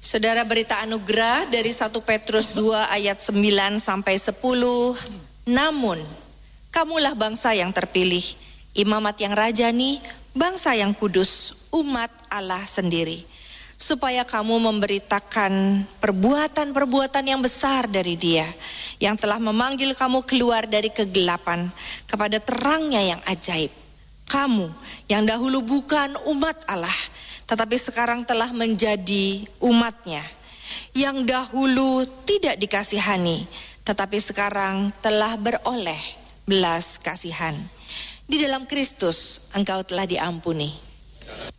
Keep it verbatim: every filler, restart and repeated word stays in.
Saudara, berita anugerah dari satu Petrus dua ayat sembilan sampai sepuluh. Namun, kamulah bangsa yang terpilih, imamat yang rajani, bangsa yang kudus, umat Allah sendiri, supaya kamu memberitakan perbuatan-perbuatan yang besar dari Dia, yang telah memanggil kamu keluar dari kegelapan kepada terangnya yang ajaib. Kamu yang dahulu bukan umat Allah, tetapi sekarang telah menjadi umatnya, yang dahulu tidak dikasihani, tetapi sekarang telah beroleh belas kasihan. Di dalam Kristus engkau telah diampuni.